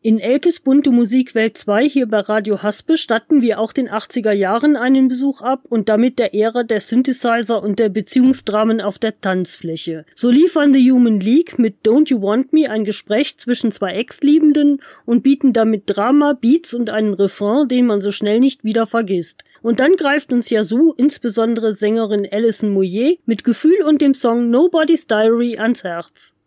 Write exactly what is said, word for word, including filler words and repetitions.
In Elkes bunte Musikwelt zwei hier bei Radio Haspe statten wir auch den achtziger Jahren einen Besuch ab und damit der Ära der Synthesizer und der Beziehungsdramen auf der Tanzfläche. So liefern The Human League mit Don't You Want Me ein Gespräch zwischen zwei Ex-Liebenden und bieten damit Drama, Beats und einen Refrain, den man so schnell nicht wieder vergisst. Und dann greift uns Yazoo, insbesondere Sängerin Alison Moyet, mit Gefühl und dem Song Nobody's Diary ans Herz.